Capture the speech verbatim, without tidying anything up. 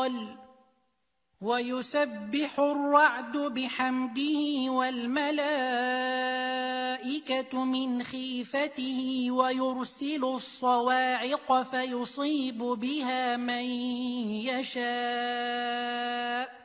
قال ويسبح الرعد بحمده والملائكة من خيفته ويرسل الصواعق فيصيب بها من يشاء